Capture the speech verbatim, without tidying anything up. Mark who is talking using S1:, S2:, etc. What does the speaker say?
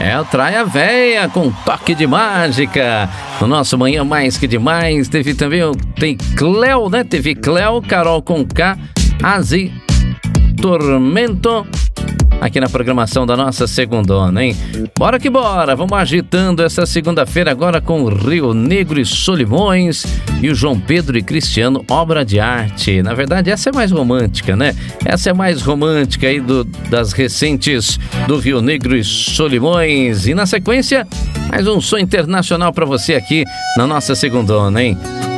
S1: É o Traia Véia com toque de mágica. No nosso Manhã Mais Que Demais, teve também, tem Cleo, né? Teve Cleo, Carol com K, Azi, Tormento, aqui na programação da nossa segundona, hein? Bora que bora, vamos agitando essa segunda-feira agora com Rio Negro e Solimões e o João Pedro e Cristiano, obra de arte. Na verdade, essa é mais romântica, né? Essa é mais romântica aí do, das recentes do Rio Negro e Solimões. E na sequência, mais um som internacional pra você aqui na nossa segundona, hein?